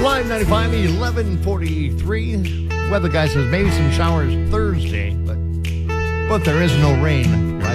Live 95, 11:43. Weather guy says maybe some showers Thursday, but there is no rain right